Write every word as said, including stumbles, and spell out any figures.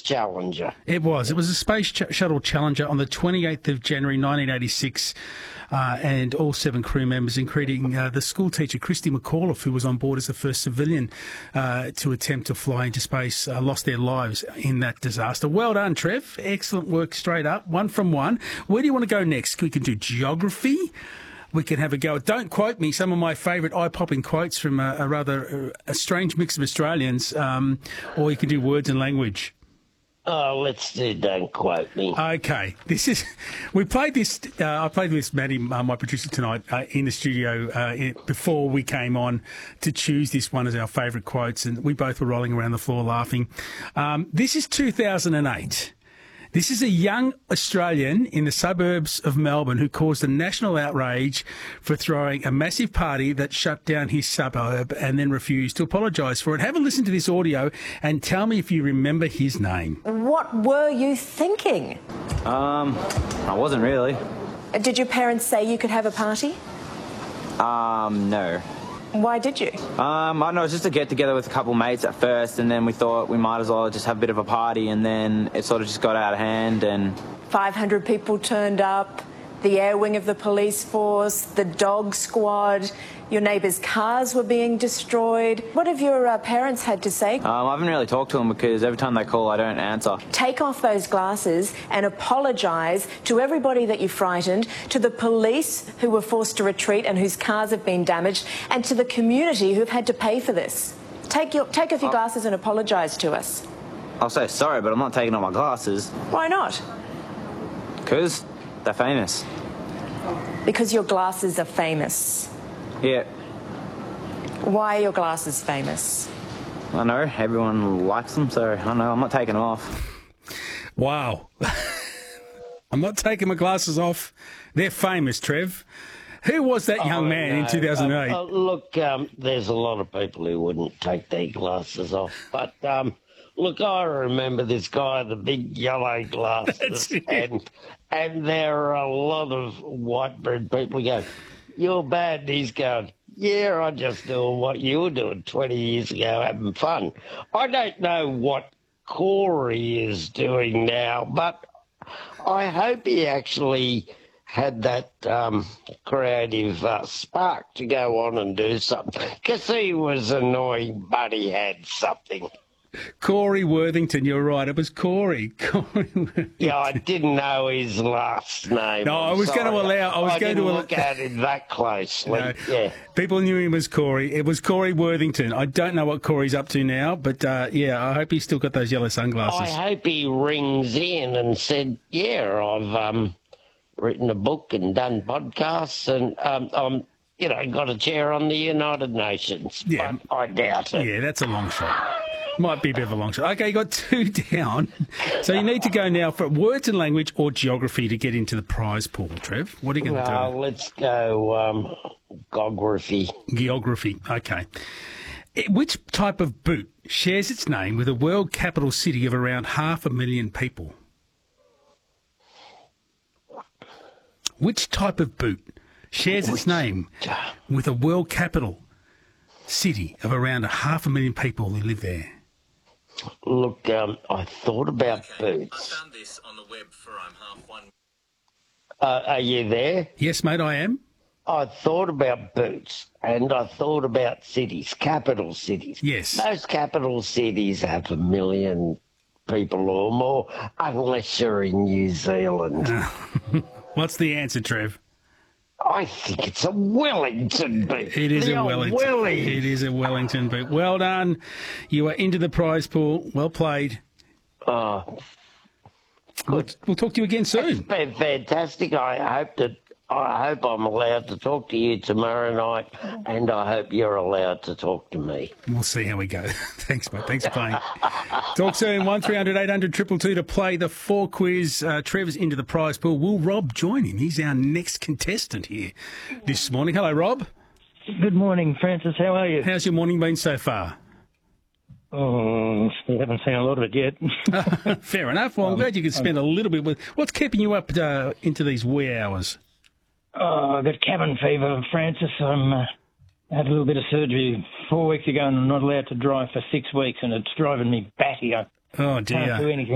Challenger. It was. It was a Space Ch- Shuttle Challenger on the twenty-eighth of January nineteen eighty-six, uh, and all seven crew members, including uh, the school teacher Christy McAuliffe, who was on board as the first civilian uh, to attempt to fly into space, uh, lost their lives in that disaster. Well done, Trev. Excellent work straight up. One from one. Where do you want to go next? We can do geography. We can have a go at, don't quote me, some of my favourite eye-popping quotes from a, a rather a strange mix of Australians, um, or you can do words and language. Oh, let's do don't quote me. Okay. This is, we played this, uh, I played with Maddie, uh, my producer tonight, uh, in the studio uh, in, before we came on to choose this one as our favourite quotes, and we both were rolling around the floor laughing. Um, this is two thousand eight. This is a young Australian in the suburbs of Melbourne who caused a national outrage for throwing a massive party that shut down his suburb and then refused to apologise for it. Have a listen to this audio and tell me if you remember his name. What were you thinking? Um, I wasn't really. Did your parents say you could have a party? Um, no. Why did you? Um, I don't know, it was just a get-together with a couple of mates at first, and then we thought we might as well just have a bit of a party, and then it sort of just got out of hand, and... five hundred people turned up, the air wing of the police force, the dog squad, your neighbours' cars were being destroyed. What have your uh, parents had to say? Um, I haven't really talked to them because every time they call, I don't answer. Take off those glasses and apologise to everybody that you frightened, to the police who were forced to retreat and whose cars have been damaged, and to the community who've had to pay for this. Take, your, take off your glasses and apologise to us. I'll say sorry, but I'm not taking off my glasses. Why not? Because they're famous. Because your glasses are famous. Yeah. Why are your glasses famous? I know, everyone likes them, so I know, I'm not taking them off. Wow. I'm not taking my glasses off. They're famous, Trev. Who was that young Oh, man no. in two thousand eight? Uh, uh, look, um, there's a lot of people who wouldn't take their glasses off, but um, look, I remember this guy with the big yellow glasses, and and there are a lot of white bread people who go, "You're bad," and he's going, "Yeah, I'm just doing what you were doing twenty years ago, having fun." I don't know what Corey is doing now, but I hope he actually had that um, creative uh, spark to go on and do something, because he was annoying, but he had something. Corey Worthington, you're right. It was Corey. Corey Worthington. Yeah, I didn't know his last name. No, I'm I was sorry. going to allow. I was I going didn't to look at him that closely. No. Yeah, People knew him as Corey. It was Corey Worthington. I don't know what Corey's up to now, but uh, yeah, I hope he's still got those yellow sunglasses. I hope he rings in and said, "Yeah, I've um, written a book and done podcasts, and um, I'm, you know, got a chair on the United Nations." Yeah. But I doubt it. Yeah, that's a long shot. Might be a bit of a long shot. Okay, you got two down. So you need to go now for words and language or geography to get into the prize pool, Trev. What are you going to Uh, do? let's go um, geography. Geography. Okay. Eh, Which type of boot shares its name with a world capital city of around half a million people? Which type of boot shares its name with a world capital city of around a half a million people who live there? Look, um, I thought about boots. I found this on the web for I'm half one. Uh, are you there? Yes, mate, I am. I thought about boots, and I thought about cities, capital cities. Yes. Most capital cities have a million people or more, unless you're in New Zealand. What's the answer, Trev? I think it's a Wellington boot. It is The a old Wellington. Wellie. It is a Wellington boot. Well done. You are into the prize pool. Well played. Oh, We'll, we'll talk to you again soon. it's been fantastic. I hope that I hope I'm allowed to talk to you tomorrow night, and I hope you're allowed to talk to me. We'll see how we go. Thanks, mate. Thanks for playing. Talk soon. One three hundred eight hundred two two two to play the four quiz. Uh, Trevor's into the prize pool. Will Rob join him? He's our next contestant here this morning. Hello, Rob. Good morning, Francis. How are you? How's your morning been so far? Oh, still haven't seen a lot of it yet. Fair enough. Well, I'm glad you could spend a little bit with... What's keeping you up uh, into these wee hours? Oh, I've got cabin fever, Francis. I'm uh, I had a little bit of surgery four weeks ago and I'm not allowed to drive for six weeks and it's driving me batty. I Oh, dear. can't do anything.